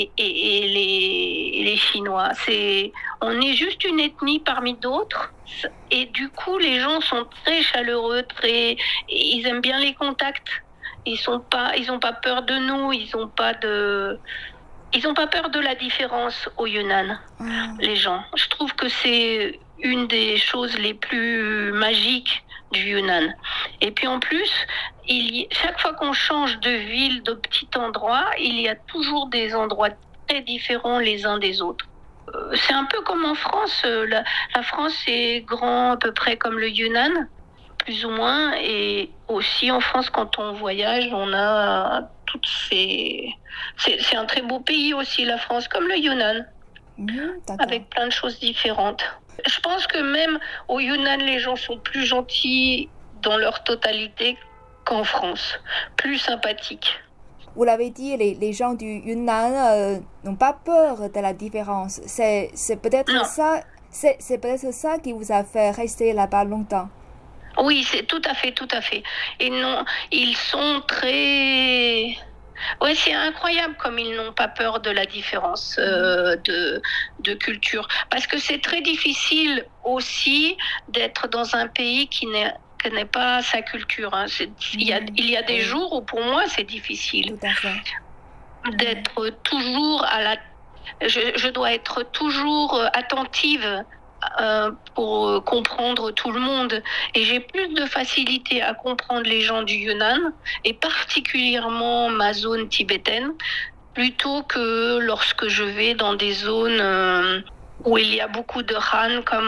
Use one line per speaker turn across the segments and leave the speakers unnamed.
et les Chinois. On est juste une ethnie parmi d'autres. Et du coup, les gens sont très chaleureux, ils aiment bien les contacts. Ils ont pas peur de nous, ils ont pas peur de la différence au Yunnan, les gens. Je trouve que c'est une des choses les plus magiques du Yunnan. Et puis en plus, chaque fois qu'on change de ville, de petit endroit, il y a toujours des endroits très différents les uns des autres. C'est un peu comme en France. La France est grand à peu près comme le Yunnan, plus ou moins. Et aussi en France, quand on voyage, on a toutes ces... C'est un très beau pays aussi, la France, comme le Yunnan, avec plein de choses différentes. Je pense que même au Yunnan, les gens sont plus gentils dans leur totalité qu'en France, plus sympathiques.
Vous l'avez dit, les gens du Yunnan n'ont pas peur de la différence. C'est peut-être ça, c'est peut-être ça qui vous a fait rester là-bas longtemps.
Oui, c'est tout à fait, tout à fait. Et non, ils sont très... Oui, c'est incroyable comme ils n'ont pas peur de la différence de culture. Parce que c'est très difficile aussi d'être dans un pays qui n'est pas sa culture. Hein. Il y a des jours où pour moi c'est difficile.
Tout à fait.
D'être toujours je dois être toujours attentive pour comprendre tout le monde. Et j'ai plus de facilité à comprendre les gens du Yunnan, et particulièrement ma zone tibétaine, plutôt que lorsque je vais dans des zones où il y a beaucoup de Han, comme...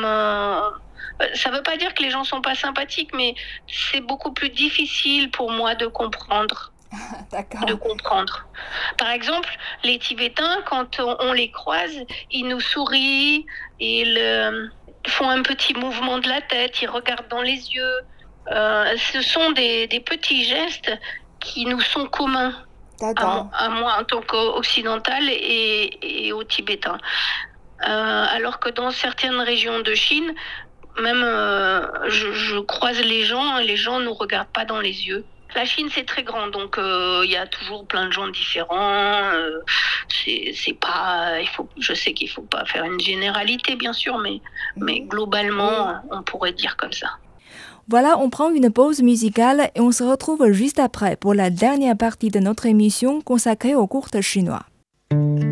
ça ne veut pas dire que les gens ne sont pas sympathiques, mais c'est beaucoup plus difficile pour moi de comprendre. De comprendre. Par exemple, les Tibétains, quand on les croise, ils nous sourient, ils font un petit mouvement de la tête, ils regardent dans les yeux. Ce sont des petits gestes qui nous sont communs, à moi en tant qu'occidentale et aux Tibétains. Alors que dans certaines régions de Chine, même je croise les gens ne nous regardent pas dans les yeux. La Chine, c'est très grand, donc il y a toujours plein de gens différents. C'est pas, je sais qu'il faut pas faire une généralité, bien sûr, mais globalement, on pourrait dire comme ça.
Voilà, on prend une pause musicale et on se retrouve juste après pour la dernière partie de notre émission consacrée aux cours chinois.